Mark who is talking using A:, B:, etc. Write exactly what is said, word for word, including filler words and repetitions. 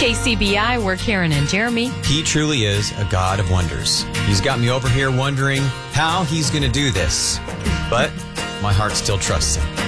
A: K C B I, we're Karen and Jeremy.
B: He truly is a God of wonders. He's got me over here wondering how he's going to do this. But my heart still trusts him.